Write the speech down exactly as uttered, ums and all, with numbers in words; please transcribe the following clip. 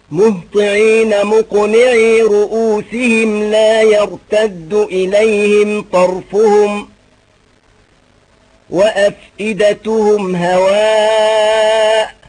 مهطعين مقنعي رؤوسهم لا يرتد إليهم طرفهم وأفئدتهم هواء